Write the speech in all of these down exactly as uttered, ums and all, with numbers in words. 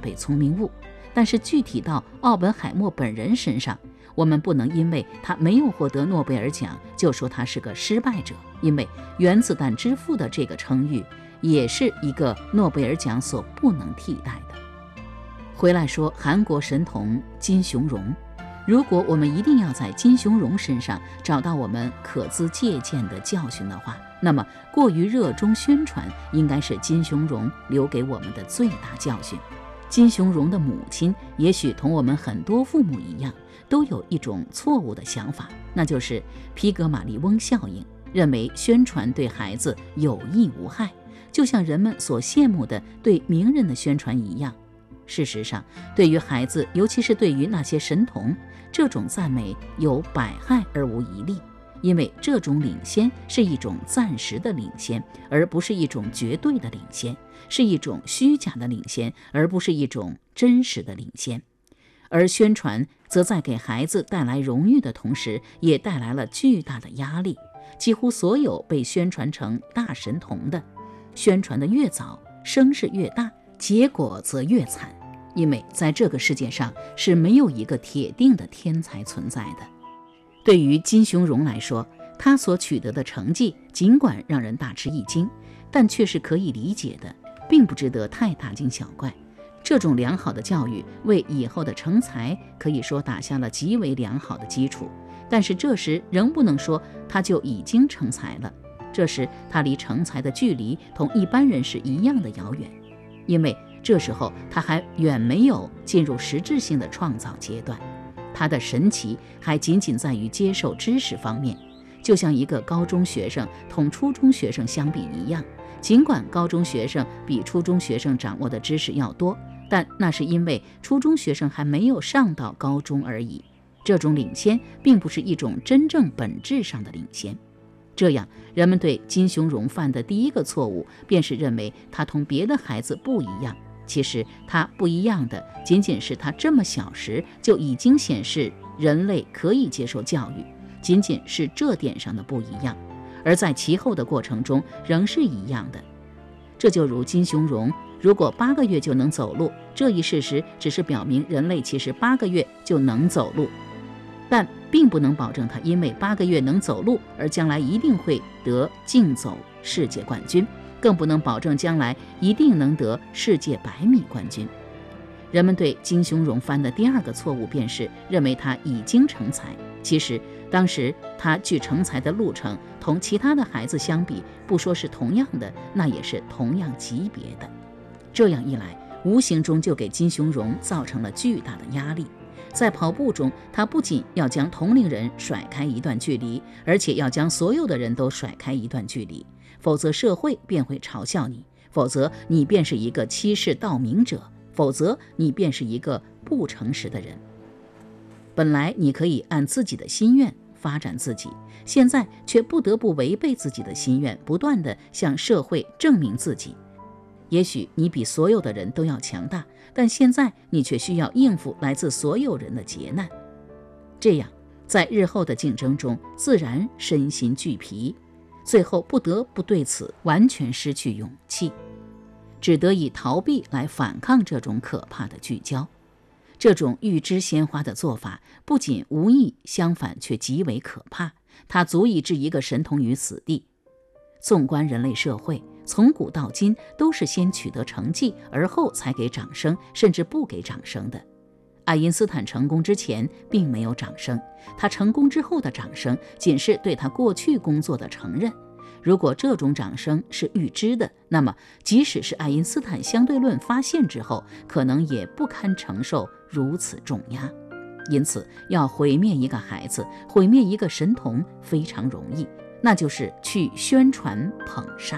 辈聪明误。但是具体到奥本海默本人身上，我们不能因为他没有获得诺贝尔奖就说他是个失败者，因为原子弹之父的这个称誉也是一个诺贝尔奖所不能替代的。回来说韩国神童金雄荣，如果我们一定要在金雄荣身上找到我们可资借鉴的教训的话，那么过于热衷宣传应该是金雄荣留给我们的最大教训。金雄荣的母亲也许同我们很多父母一样，都有一种错误的想法，那就是皮格马利翁效应，认为宣传对孩子有益无害，就像人们所羡慕的对名人的宣传一样。事实上，对于孩子，尤其是对于那些神童，这种赞美有百害而无一利，因为这种领先是一种暂时的领先，而不是一种绝对的领先，是一种虚假的领先，而不是一种真实的领先。而宣传则在给孩子带来荣誉的同时，也带来了巨大的压力。几乎所有被宣传成大神童的，宣传的越早，声势越大，结果则越惨。因为在这个世界上是没有一个铁定的天才存在的。对于金雄荣来说，他所取得的成绩尽管让人大吃一惊，但却是可以理解的，并不值得太大惊小怪。这种良好的教育为以后的成才可以说打下了极为良好的基础，但是这时仍不能说他就已经成才了。这时他离成才的距离同一般人是一样的遥远，因为这时候他还远没有进入实质性的创造阶段，他的神奇还仅仅在于接受知识方面，就像一个高中学生同初中学生相比一样，尽管高中学生比初中学生掌握的知识要多，但那是因为初中学生还没有上到高中而已。这种领先并不是一种真正本质上的领先。这样，人们对金雄荣犯的第一个错误，便是认为他同别的孩子不一样。其实他不一样的仅仅是他这么小时就已经显示人类可以接受教育，仅仅是这点上的不一样，而在其后的过程中仍是一样的。这就如金雄荣如果八个月就能走路，这一事实只是表明人类其实八个月就能走路，但并不能保证他因为八个月能走路而将来一定会得竞走世界冠军，更不能保证将来一定能得世界百米冠军。人们对金雄荣犯的第二个错误便是认为他已经成才，其实当时他距成才的路程同其他的孩子相比，不说是同样的，那也是同样级别的。这样一来，无形中就给金雄荣造成了巨大的压力。在跑步中，他不仅要将同龄人甩开一段距离，而且要将所有的人都甩开一段距离，否则社会便会嘲笑你，否则你便是一个欺世盗名者，否则你便是一个不诚实的人。本来你可以按自己的心愿发展自己，现在却不得不违背自己的心愿，不断地向社会证明自己。也许你比所有的人都要强大，但现在你却需要应付来自所有人的劫难。这样，在日后的竞争中，自然身心俱疲，最后不得不对此完全失去勇气，只得以逃避来反抗这种可怕的聚焦。这种预知鲜花的做法不仅无益，相反却极为可怕，它足以置一个神童于死地。纵观人类社会，从古到今都是先取得成绩，而后才给掌声，甚至不给掌声的。爱因斯坦成功之前并没有掌声，他成功之后的掌声仅是对他过去工作的承认。如果这种掌声是预知的，那么即使是爱因斯坦相对论发现之后，可能也不堪承受如此重压。因此，要毁灭一个孩子，毁灭一个神童非常容易，那就是去宣传捧杀。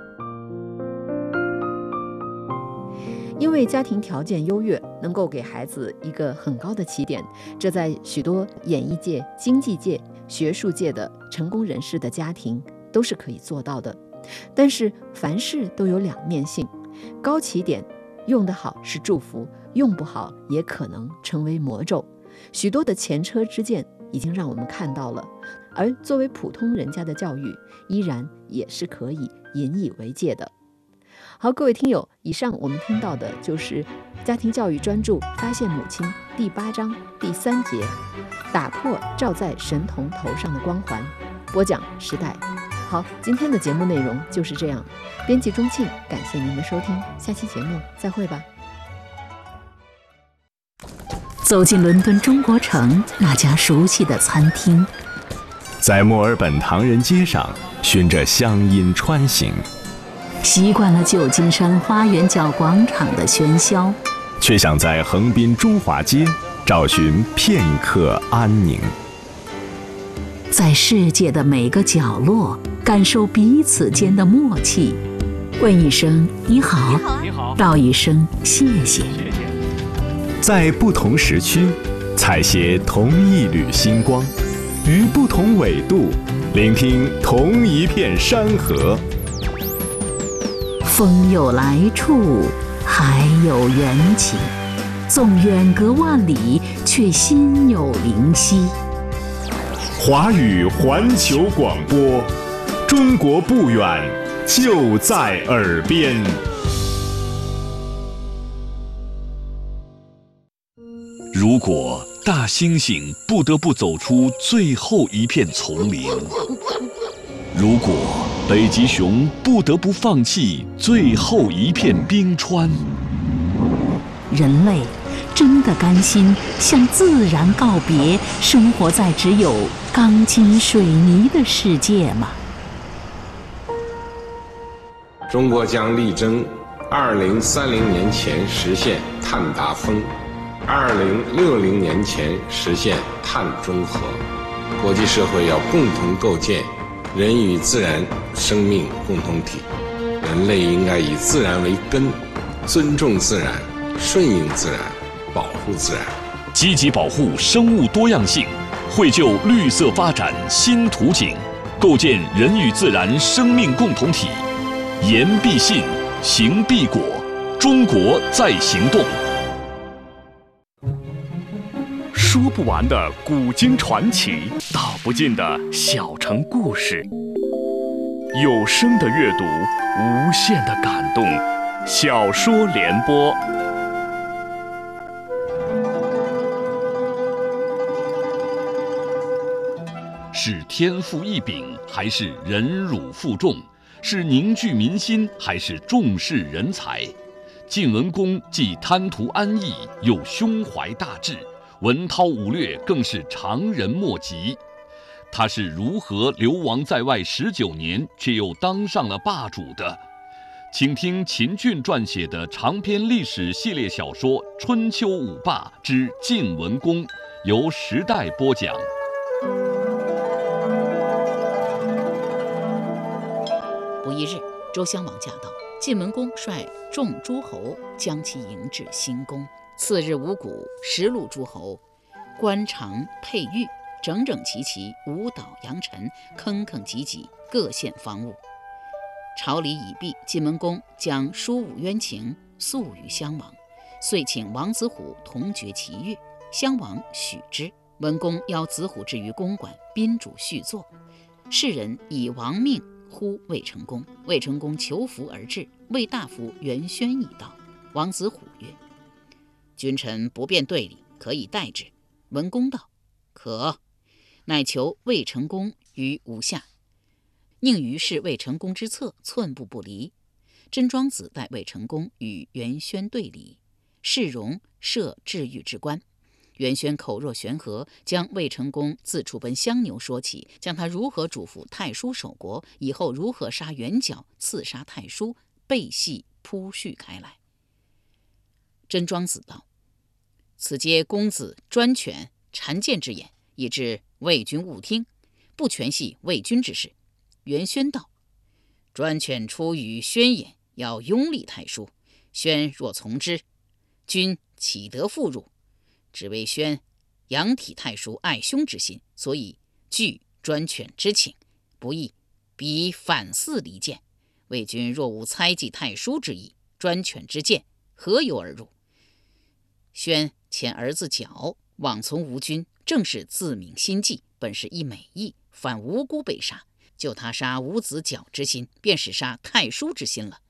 因为家庭条件优越，能够给孩子一个很高的起点，这在许多演艺界、经济界、学术界的成功人士的家庭都是可以做到的。但是凡事都有两面性，高起点用得好是祝福，用不好也可能成为魔咒。许多的前车之鉴已经让我们看到了，而作为普通人家的教育，依然也是可以引以为戒的。 好，各位听友，以上我们听到的就是家庭教育专著《发现母亲》第八章第三节，打破罩在神童头上的光环。播讲时代。好，今天的节目内容就是这样。编辑钟庆，感谢您的收听，下期节目再会吧。 走进伦敦中国城那家熟悉的餐厅， 在墨尔本唐人街上循着乡音穿行， 习惯了旧金山花园角广场的喧嚣， 却想在横滨中华街找寻片刻安宁。 在世界的每个角落感受彼此间的默契，问一声你好， 你好， 道一声谢谢。 在不同时区采撷同一缕星光，于不同纬度聆听同一片山河。 风有来处，海有缘起，纵远隔万里，却心有灵犀。 华语环球广播，中国不远，就在耳边。 如果大猩猩不得不走出最后一片丛林，如果北极熊不得不放弃最后一片冰川， 人类真的甘心向自然告别，生活在只有钢筋水泥的世界吗？ 中国将力争二零三零年前实现碳达峰，二零六零年前实现碳中和。国际社会要共同构建人与自然生命共同体，人类应该以自然为根，尊重自然，顺应自然，保护自然， 积极保护生物多样性，绘就绿色发展新图景，构建人与自然生命共同体。言必信，行必果，中国在行动。 说不完的古今传奇，道不尽的小城故事，有声的阅读，无限的感动。小说联播。 是天赋异禀，还是忍辱负重？是凝聚民心，还是重视人才？晋文公既贪图安逸，又胸怀大志，文韬武略更是常人莫及。他是如何流亡在外十九年，却又当上了霸主的？请听秦俊撰写的长篇历史系列小说《春秋五霸之晋文公》，由时代播讲。 不一日，周襄王驾到，晋文公率众诸侯将其迎至新宫。次日五谷，十路诸侯官场佩玉，整整齐齐，舞蹈扬尘，铿铿汲汲，各献方物。朝礼已毕，晋文公将书武冤情诉与襄王，遂请王子虎同决其乐。襄王许之。文公邀子虎至于公馆，宾主叙坐。世人以王命呼魏成公，魏成公求福而至，魏大夫元宣已到。王子虎曰：君臣不便对礼，可以代之。文公道：可。乃求魏成公于吴下，宁于是魏成公之侧，寸步不离。真庄子代魏成公与元宣对礼，世荣设治狱之官。元宣口若悬河，将魏成功自处奔相牛说起，将他如何嘱咐太叔守国，以后如何杀元角、刺杀太叔，背细铺叙开来。真庄子道：此皆公子专权谗见之言，以致魏君误听，不全系魏君之事。元宣道：专权出于宣也，要拥立太叔，宣若从之，君岂得复入？只为宣仰体太叔爱兄之心，所以拒专权之请，不意彼反似离间。魏君若无猜忌太叔之意，专权之见何由而入？宣遣儿子角妄从吴君，正是自泯心计，本是一美意，反无辜被杀。就他杀伍子角之心，便是杀太叔之心了。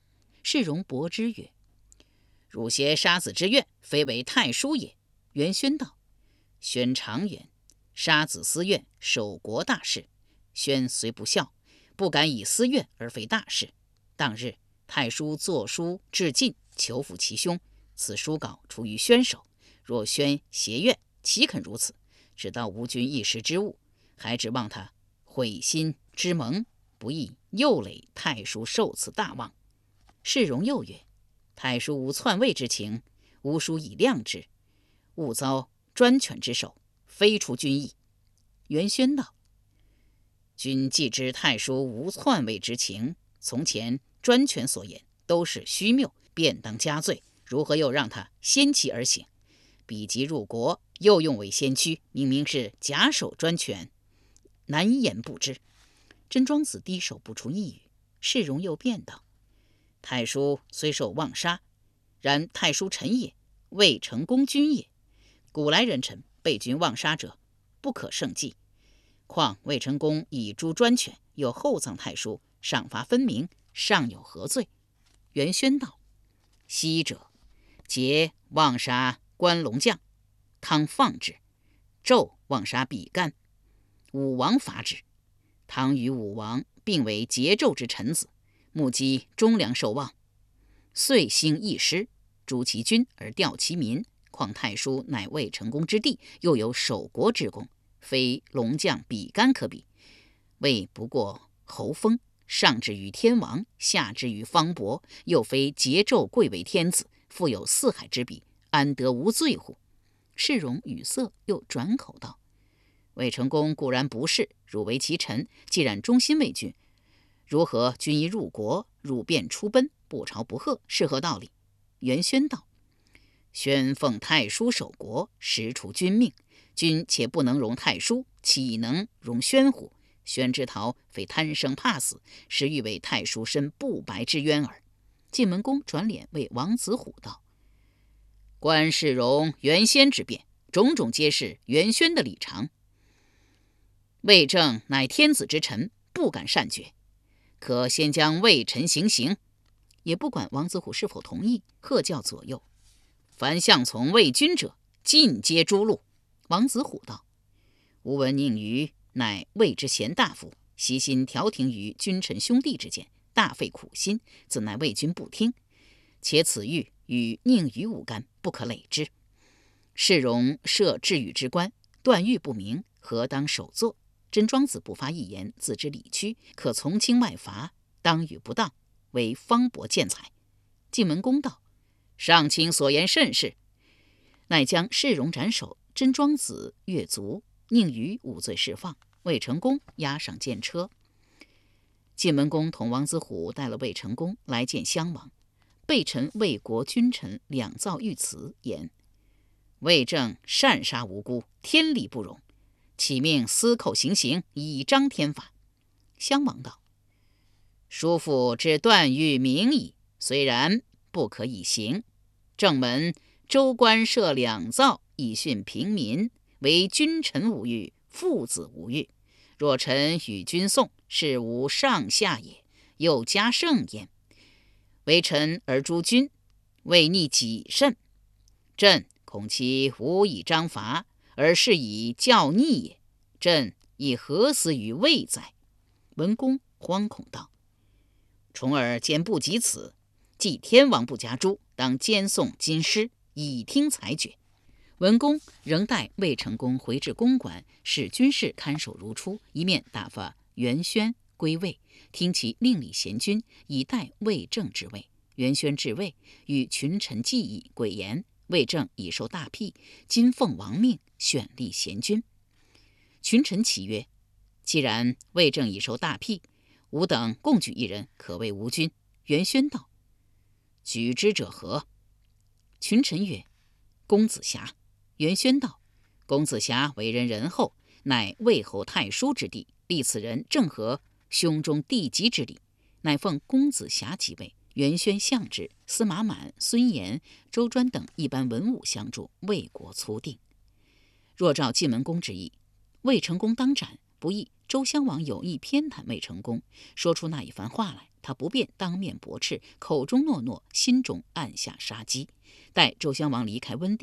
世荣驳之曰：汝挟杀子之愿，非为太叔也。元宣道：宣长远，杀子私怨，守国大事。宣虽不孝，不敢以私怨而非大事。当日太叔作书致晋，求抚其兄，此书稿出于宣手。若宣挟怨，岂肯如此？只道吴君一时之误，还指望他悔心之盟，不亦又累太叔受此大望。世荣又曰：太叔无篡位之情，吾叔以谅之，勿遭专权之手，非出君意。元宣道：君既知太叔无篡位之情，从前专权所言都是虚谬，便当加罪，如何又让他先期而行？彼即入国，又用为先驱，明明是假手专权，难言不知。真庄子低首不出一语。世荣又辩道：太叔虽受妄杀，然太叔臣也，未成功君也。古来人臣被君妄杀者，不可胜计。况魏成功以诛专权，又厚葬太叔，赏罚分明，尚有何罪？元宣道：昔者桀妄杀关龙将，汤放之；纣妄杀比干，武王伐之。汤与武王并为桀纣之臣子，目击忠良受望，遂兴一师，诛其君而吊其民。况太叔乃魏成功之弟，又有守国之功，非龙将比干可比。魏不过侯封，上至于天王，下至于方伯，又非桀纣贵为天子，复有四海之比，安得无罪乎？世荣语塞，又转口道：魏成功固然不是，汝为其臣，既然忠心为君，如何君一入国，汝便出奔，不朝不贺，是何道理？元宣道：宣奉太叔守国，实除君命，君且不能容太叔，岂能容宣乎？宣之逃非贪生怕死，是欲为太叔伸不白之冤耳。晋文公转脸为王子虎道：观世荣、元先之辩，种种皆是元宣的理常。魏正乃天子之臣，不敢擅决，可先将魏臣行刑。也不管王子虎是否同意，喝叫左右：凡向从魏君者，尽皆诛戮。王子虎道：吾闻宁虞乃魏之贤大夫，悉心调停于君臣兄弟之间，大费苦心，怎奈魏君不听？且此欲与宁虞无干，不可累之。世荣设治语之官，断狱不明，何当首作？真庄子不发一言，自知理屈，可从轻外罚，当与不当，为方伯见采。晋文公道：上卿所言甚是。乃将世荣斩首，真庄子越族，宁虞无罪释放，魏成功押上监车。晋文公同王子虎带了魏成功来见襄王，备陈魏国君臣两造御词，言：魏正擅杀无辜，天理不容，启命司寇行刑，以彰天法。襄王道：叔父之断狱明矣，虽然不可以行。正门州官设两造，以训平民，为君臣无欲，父子无欲。若臣与君讼，是无上下也，又加胜焉。为臣而诛君，为逆己甚。朕恐其无以章罚，而是以教逆也。朕亦何死于魏哉？文公惶恐道：重耳坚不及此，既天王不加诛，当监送京师，以听裁决。文公仍待魏成功回至公馆，使军士看守如初，一面打发元宣归魏，听其另立贤君，以待魏正之位。元宣至魏，与群臣计议诡言，魏正已受大辟，今奉王命，选立贤君。群臣启曰：既然魏正已受大辟，吾等共举一人，可谓吴君。元宣道：举之者何？群臣曰：公子瑕。元宣道：公子瑕为人仁厚，乃魏侯太叔之弟，立此人正合兄中弟及之礼，乃奉公子瑕即位。元宣相之，司马满、孙延、周专等一般文武相助，魏国初定。若照晋文公之意，魏成功当斩，不亦周襄王有意偏袒未成功，说出那一番话来，他不便当面驳斥，口中诺诺，心中暗下杀机。待周襄王离开温地，